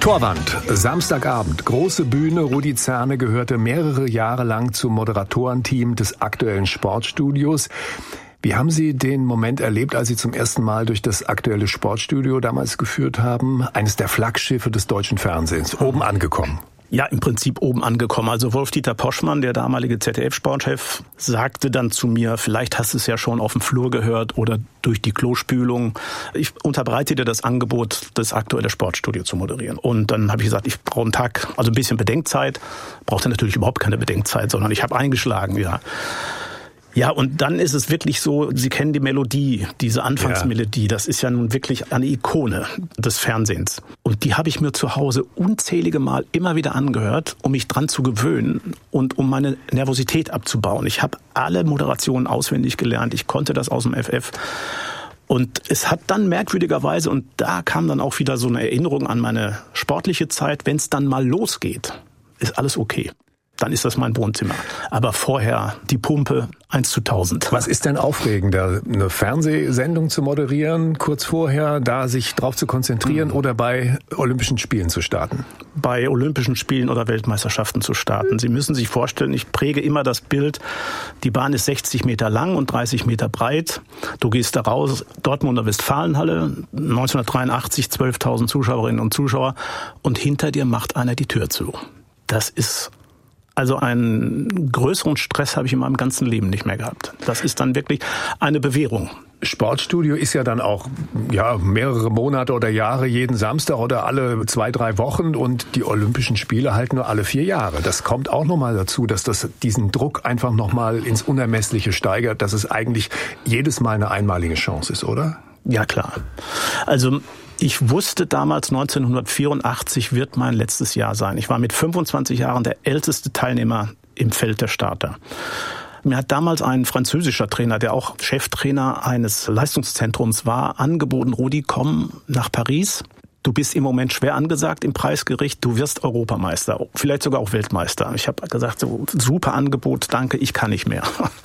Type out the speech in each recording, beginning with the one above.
Torwand, Samstagabend, große Bühne. Rudi Zerne gehörte mehrere Jahre lang zum Moderatorenteam des aktuellen Sportstudios. Wie haben Sie den Moment erlebt, als Sie zum ersten Mal durch das aktuelle Sportstudio damals geführt haben? Eines der Flaggschiffe des deutschen Fernsehens, oben angekommen. Ja, im Prinzip oben angekommen. Also Wolf-Dieter Poschmann, der damalige ZDF-Sportchef, sagte dann zu mir, vielleicht hast du es ja schon auf dem Flur gehört oder durch die Klospülung. Ich unterbreite dir das Angebot, das aktuelle Sportstudio zu moderieren. Und dann habe ich gesagt, ich brauche einen Tag, also ein bisschen Bedenkzeit. Brauchte natürlich überhaupt keine Bedenkzeit, sondern ich habe eingeschlagen, ja. Ja, und dann ist es wirklich so, Sie kennen die Melodie, diese Anfangsmelodie, das ist ja nun wirklich eine Ikone des Fernsehens. Und die habe ich mir zu Hause unzählige Mal immer wieder angehört, um mich dran zu gewöhnen und um meine Nervosität abzubauen. Ich habe alle Moderationen auswendig gelernt, ich konnte das aus dem FF. Und es hat dann merkwürdigerweise, und da kam dann auch wieder so eine Erinnerung an meine sportliche Zeit, wenn es dann mal losgeht, ist alles okay. Dann ist das mein Wohnzimmer. Aber vorher die Pumpe 1:1000. Was ist denn aufregender? Eine Fernsehsendung zu moderieren, kurz vorher, da sich drauf zu konzentrieren oder bei Olympischen Spielen zu starten? Bei Olympischen Spielen oder Weltmeisterschaften zu starten. Sie müssen sich vorstellen, ich präge immer das Bild, die Bahn ist 60 Meter lang und 30 Meter breit. Du gehst da raus, Dortmunder Westfalenhalle, 1983, 12.000 Zuschauerinnen und Zuschauer und hinter dir macht einer die Tür zu. Das ist... Also einen größeren Stress habe ich in meinem ganzen Leben nicht mehr gehabt. Das ist dann wirklich eine Bewährung. Sportstudio ist ja dann auch mehrere Monate oder Jahre jeden Samstag oder alle 2-3 Wochen und die Olympischen Spiele halt nur alle 4 Jahre. Das kommt auch nochmal dazu, dass das diesen Druck einfach nochmal ins Unermessliche steigert, dass es eigentlich jedes Mal eine einmalige Chance ist, oder? Ja, klar. Also ich wusste damals, 1984 wird mein letztes Jahr sein. Ich war mit 25 Jahren der älteste Teilnehmer im Feld der Starter. Mir hat damals ein französischer Trainer, der auch Cheftrainer eines Leistungszentrums war, angeboten, Rudi, komm nach Paris. Du bist im Moment schwer angesagt im Preisgericht, du wirst Europameister, vielleicht sogar auch Weltmeister. Ich habe gesagt, so, super Angebot, danke, ich kann nicht mehr.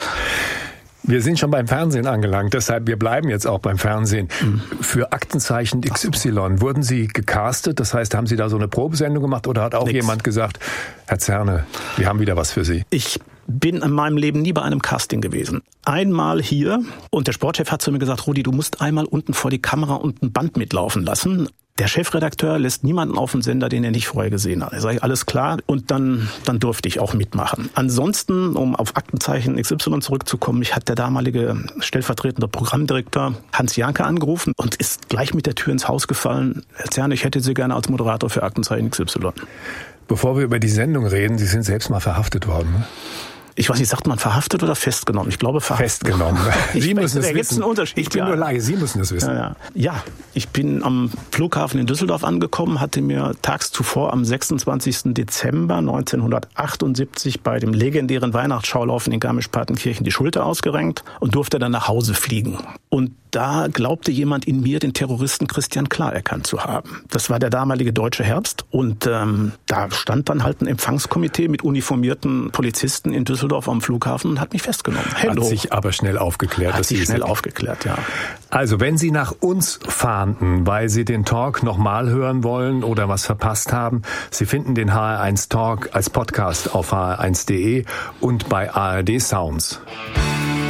Wir sind schon beim Fernsehen angelangt, deshalb wir bleiben jetzt auch beim Fernsehen. Für Aktenzeichen XY wurden Sie gecastet? Das heißt, haben Sie da so eine Probesendung gemacht oder hat auch jemand gesagt, Herr Zerne, wir haben wieder was für Sie? Ich bin in meinem Leben nie bei einem Casting gewesen. Einmal hier und der Sportchef hat zu mir gesagt, Rudi, du musst einmal unten vor die Kamera und ein Band mitlaufen lassen. Der Chefredakteur lässt niemanden auf den Sender, den er nicht vorher gesehen hat. Da sage ich, alles klar. Und dann durfte ich auch mitmachen. Ansonsten, um auf Aktenzeichen XY zurückzukommen, mich hat der damalige stellvertretende Programmdirektor Hans Janke angerufen und ist gleich mit der Tür ins Haus gefallen. Herr Zerne, ich hätte Sie gerne als Moderator für Aktenzeichen XY. Bevor wir über die Sendung reden, Sie sind selbst mal verhaftet worden, ne? Ich weiß nicht, sagt man verhaftet oder festgenommen? Ich glaube verhaftet. Festgenommen. Sie müssen es wissen. Da gibt es einen Unterschied. Ich bin nur Laie, Sie müssen es wissen. Ja, ich bin am Flughafen in Düsseldorf angekommen, hatte mir tags zuvor am 26. Dezember 1978 bei dem legendären Weihnachtsschaulaufen in Garmisch-Partenkirchen die Schulter ausgerenkt und durfte dann nach Hause fliegen. Und da glaubte jemand in mir, den Terroristen Christian Klar erkannt zu haben. Das war der damalige Deutsche Herbst und da stand dann halt ein Empfangskomitee mit uniformierten Polizisten in Düsseldorf am Flughafen und hat mich festgenommen. Hat sich aber schnell aufgeklärt. Hat sich schnell aufgeklärt, ja. Also wenn Sie nach uns fahnden, weil Sie den Talk nochmal hören wollen oder was verpasst haben, Sie finden den HR1 Talk als Podcast auf hr1.de und bei ARD Sounds.